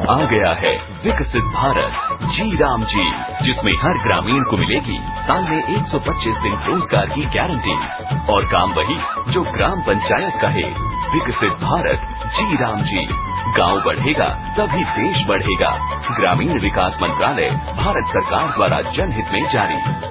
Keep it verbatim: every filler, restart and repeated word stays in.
आ गया है विकसित भारत जी राम जी, जिसमें हर ग्रामीण को मिलेगी साल में एक सौ पच्चीस दिन रोजगार की गारंटी और काम वही जो ग्राम पंचायत कहे। विकसित भारत जी राम जी, गांव बढ़ेगा तभी देश बढ़ेगा। ग्रामीण विकास मंत्रालय, भारत सरकार द्वारा जनहित में जारी।